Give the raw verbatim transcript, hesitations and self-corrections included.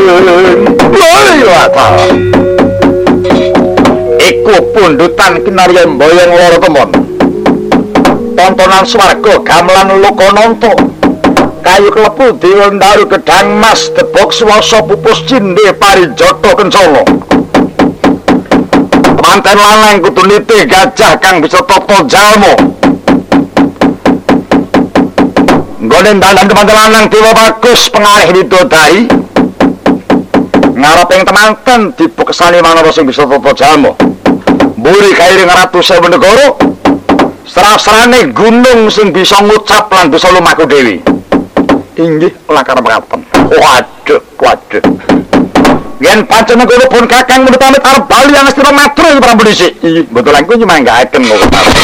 Lha iku pundutan kinarya mboyong loro temon. Tontonan swarga gamelan Lokananta. Kayu klepu diwendaru gedhang mas debok swasa pupus cindhe parijata kencana. Manten lanang kudu nitih gajah kang bisa tata jalma. Nggone dalan teman lanang dewa bagus pengalih widodari. Ngareping temanten dibekesani manara sing bisa tata jalma. Mburi kairing ratu sewu negara. Serasrane gunung sing bisa ngucap lan bisa lumaku dewi. Inggih lakar mekaten. Waduh, waduh. Yen pancen negara pun kakang menut pamit arep bali anastira matur Prabu Dhisik. Iya, betul aku nyemanggaken kok.